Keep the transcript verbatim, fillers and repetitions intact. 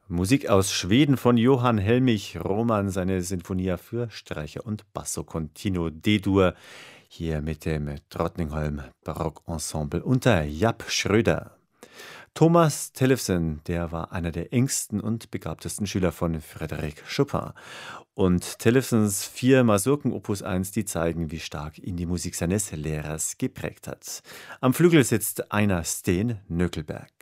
Musik aus Schweden von Johann Helmich Roman, seine Sinfonia für Streicher und Basso Continuo D-Dur, hier mit dem Drottningholm Barockensemble unter Japp Schröder. Thomas Tellefsen, der war einer der engsten und begabtesten Schüler von Frédéric Chopin. Und Tellefsens vier Masurken Opus eins, die zeigen, wie stark ihn die Musik seines Lehrers geprägt hat. Am Flügel sitzt Einar Steen Nökelberg.